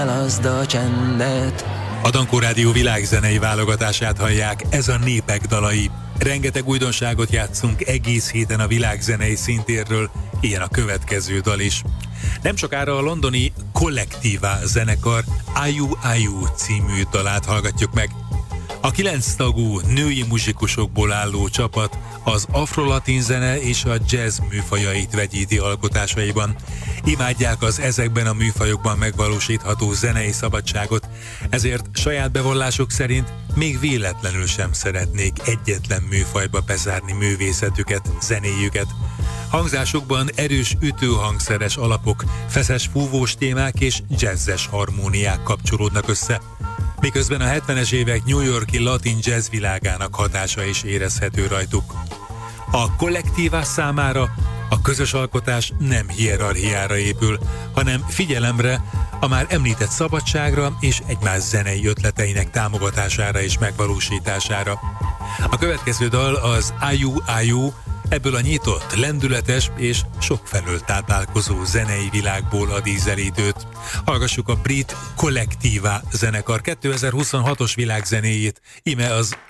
Válaszd a csendet. A Dankó Rádió világzenei válogatását hallják, ez a Népek dalai. Rengeteg újdonságot játszunk egész héten a világzenei szintérről, ilyen a következő dal is. Nem sokára a londoni Collectiva zenekar Ayu Ayu című dalát hallgatjuk meg. A 9 tagú női muzsikusokból álló csapat az afrolatin zene és a jazz műfajait vegyíti alkotásaiban. Imádják az ezekben a műfajokban megvalósítható zenei szabadságot, ezért saját bevallásuk szerint még véletlenül sem szeretnék egyetlen műfajba bezárni művészetüket, zenéjüket. Hangzásukban erős ütőhangszeres alapok, feszes fúvós témák és jazzes harmóniák kapcsolódnak össze. Miközben a 70-es évek New York-i latin jazz világának hatása is érezhető rajtuk. A Collectiva számára a közös alkotás nem hierarchiára épül, hanem figyelemre, a már említett szabadságra és egymás zenei ötleteinek támogatására és megvalósítására. A következő dal az Ayu Ayu, ebből a nyitott, lendületes és sokfelől táplálkozó zenei világból ad ízelítőt. Hallgassuk a brit Collectiva zenekar 2026-os világzenéjét, ime az